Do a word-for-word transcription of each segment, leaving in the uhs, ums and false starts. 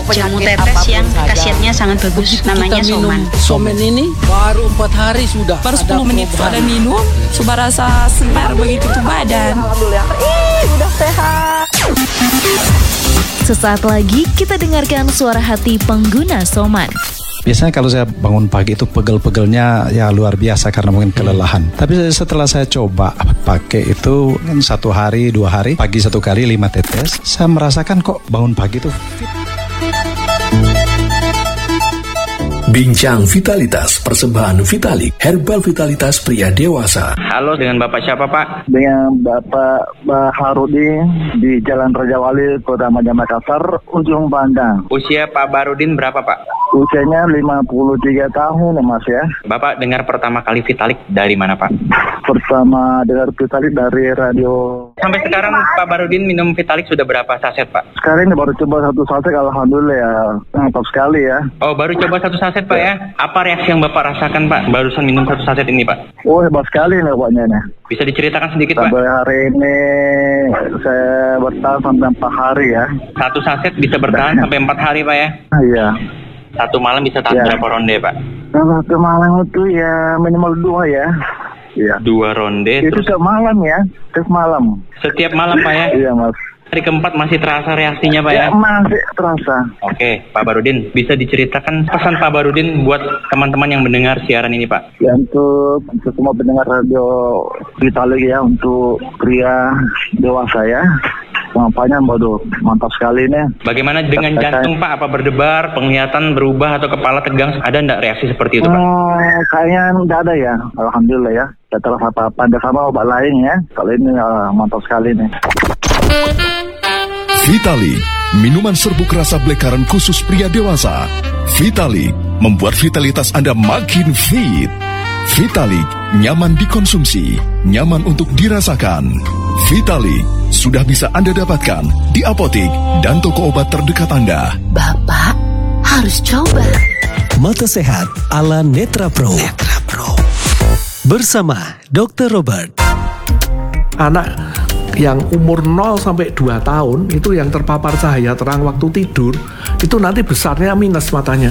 jamu tetes yang khasiatnya sangat bagus, namanya Soman. Soman ini baru empat hari sudah. Baru sepuluh menit pada minum, sudah rasa segar begitu tuh badan. Alhamdulillah, ih udah sehat. Sesaat lagi kita dengarkan suara hati pengguna Soman. Biasanya kalau saya bangun pagi itu pegel-pegelnya ya luar biasa karena mungkin kelelahan. Tapi setelah saya coba pakai itu satu hari, dua hari, pagi satu kali lima tetes, saya merasakan kok bangun pagi itu fit. Bincang Vitalitas, persembahan Vitalik, herbal vitalitas pria dewasa. Halo, dengan Bapak siapa Pak? Dengan Bapak Baharudin di Jalan Raja Wali, Kota Majang Makassar, Ujung Pandang. Usia Pak Baharudin berapa Pak? Usianya lima puluh tiga tahun ya Mas ya. Bapak dengar pertama kali Vitalik dari mana Pak? Pertama dengar Vitalik dari radio. Sampai sekarang Pak Baharudin minum Vitalik sudah berapa saset Pak? Sekarang ini baru coba satu saset, alhamdulillah ya, mantap sekali ya. Oh, baru coba satu saset Pak ya? Apa reaksi yang Bapak rasakan Pak barusan minum satu saset ini Pak? Oh, hebat sekali nih Paknya nih. Bisa diceritakan sedikit sampai Pak? Sampai hari ini saya bertahan sampai empat hari ya. Satu saset bisa bertahan nah. sampai empat hari Pak ya? Iya. Satu malam bisa tahan ya. Berapa ronde Pak? Satu malam itu ya minimal dua ya. Iya. Dua ronde. Itu setiap malam ya, setiap malam. Setiap malam Pak ya? Iya Mas. Hari keempat masih terasa reaksinya Pak ya? Ya masih terasa. Oke Pak Baharudin, bisa diceritakan pesan Pak Baharudin buat teman-teman yang mendengar siaran ini Pak? Ya untuk, untuk semua pendengar radio Vitalik ya, untuk pria dewasa ya. Mampanya waduh mantap sekali nih. Bagaimana dengan jantung Pak? Apa berdebar, penglihatan berubah atau kepala tegang? Ada enggak reaksi seperti itu Pak? Hmm, kayaknya enggak ada ya. Alhamdulillah ya. Tidak terasa apa-apa. Ada sama obat lain ya. Kalau ini uh, mantap sekali nih. Vitali, minuman serbuk rasa blekaran khusus pria dewasa. Vitali membuat vitalitas Anda makin fit. Vitali nyaman dikonsumsi, nyaman untuk dirasakan. Vitali sudah bisa Anda dapatkan di apotik dan toko obat terdekat Anda. Bapak harus coba. Mata sehat ala Netra Pro. Netra Pro. Bersama dokter Robert. Anak yang umur nol sampai dua tahun itu yang terpapar cahaya terang waktu tidur, itu nanti besarnya minus matanya.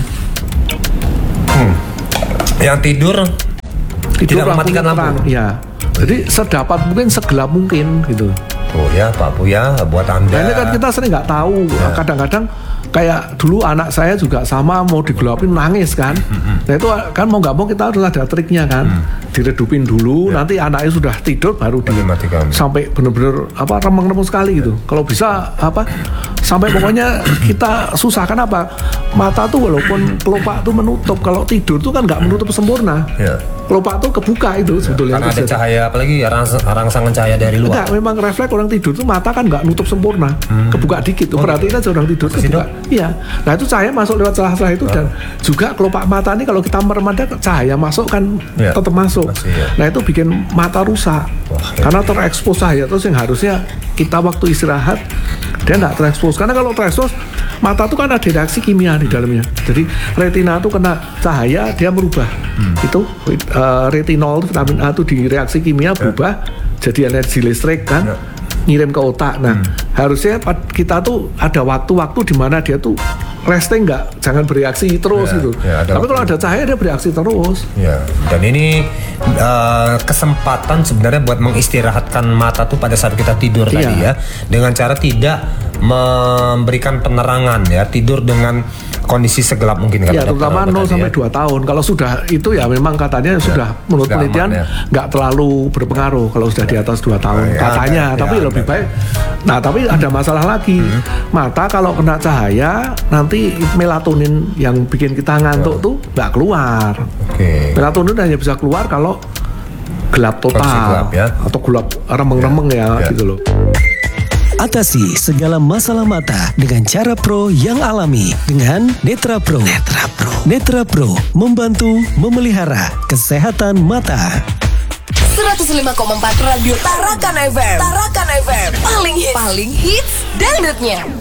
Hmm. Yang tidur, tidur tidak mematikan lampu. Ya. Jadi sedapat mungkin, segelap mungkin gitu. Oh ya Pak Buya, buat Anda. Nah, ini kan kita sering nggak tahu. Ya. Kadang-kadang kayak dulu anak saya juga sama, mau digelapin nangis kan. Mm-hmm. Nah itu kan mau nggak mau kita harus ada triknya kan. Mm. Diredupin dulu, ya. Nanti anaknya sudah tidur baru dimatikan. Sampai benar-benar apa remeng-remeng sekali gitu. Kalau bisa apa sampai pokoknya kita susah. Kenapa? Mata tuh walaupun kelopak tuh menutup, kalau tidur tuh kan nggak menutup sempurna. Ya. Kelopak tuh kebuka itu ya, sebetulnya. Karena ada cahaya, apalagi rang- rangsangan cahaya dari luar. Enggak, memang refleks orang tidur tuh mata kan nggak nutup sempurna, hmm. kebuka dikit. Tuh, oh, perhatiin aja orang tidur kebuka. Iya. Nah itu cahaya masuk lewat celah-celah itu, oh. Dan juga kelopak mata ini kalau kita merem ada cahaya masuk kan ya. Tetap masuk. Masih, ya. Nah itu bikin mata rusak. Wah, karena terekspos cahaya terus yang harusnya kita waktu istirahat dia nggak terekspos. Karena kalau terekspos mata tuh kan ada reaksi kimia di dalamnya. Jadi retina tuh kena cahaya dia merubah. Hmm. Itu uh, retinol vitamin A itu di reaksi kimia berubah ya. Jadi energi listrik kan ya. Ngirim ke otak. Nah hmm. harusnya kita tuh ada waktu-waktu di mana dia tuh resting, nggak, jangan bereaksi terus ya, gitu. Ya, tapi kalau ada cahaya dia bereaksi terus. Ya. Dan ini uh, kesempatan sebenarnya buat mengistirahatkan mata tuh pada saat kita tidur ya. Tadi ya, dengan cara tidak memberikan penerangan ya, tidur dengan kondisi segelap mungkin kan. Ya terutama nol sampai dua tahun. Kalau sudah itu ya memang katanya ya, sudah menurut sudah penelitian nggak ya. Terlalu berpengaruh kalau sudah di atas dua tahun ya, katanya. Ya, tapi ya, lebih ya. Baik. Nah tapi ada masalah lagi. Hmm. Mata kalau kena cahaya nanti melatonin yang bikin kita ngantuk oh. tuh nggak keluar. Okay. Melatonin hanya bisa keluar kalau gelap total gelap, ya. Atau gelap remeng-remeng ya, ya, ya gitu loh. Atasi segala masalah mata dengan cara pro yang alami dengan Netra Pro. Netra Pro. Netra Pro membantu memelihara kesehatan mata. seratus lima koma empat Radio Tarakan F M. Tarakan F M. Paling hits, paling hits dangdutnya.